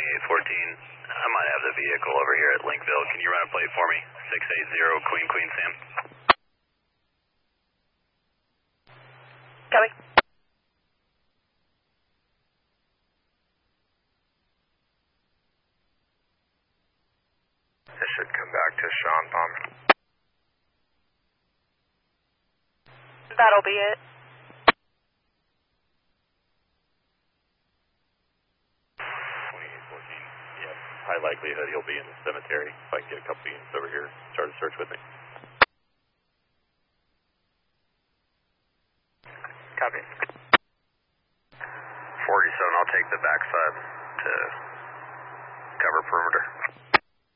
2814. I might have the vehicle over here at Linkville. Can you run a plate for me? 680 Queen Queen Sam. Copy. This should come back to Sean Palm. That'll be it. 2814. Yeah, high likelihood he'll be in the cemetery. If I can get a couple units over here, start a search with me. Copy. 47, I'll take the backside to cover perimeter.